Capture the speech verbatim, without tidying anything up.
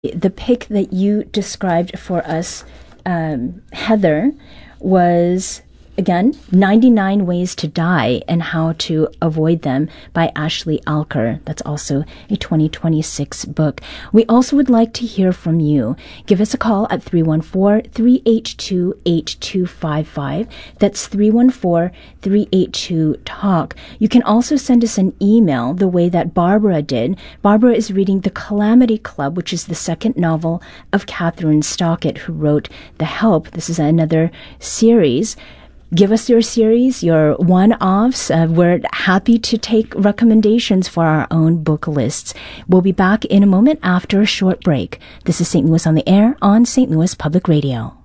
The pick that you described for us, um, Heather, was, again, ninety-nine Ways to Die and How to Avoid Them by Ashley Alker. That's also a twenty twenty-six book. We also would like to hear from you. Give us a call at three one four, three eight two, eight two five five. That's three one four, three eight two, talk. You can also send us an email the way that Barbara did. Barbara is reading The Calamity Club, which is the second novel of Catherine Stockett, who wrote The Help. This is another series. Give us your series, your one-offs. Uh, we're happy to take recommendations for our own book lists. We'll be back in a moment after a short break. This is Saint Louis on the Air on Saint Louis Public Radio.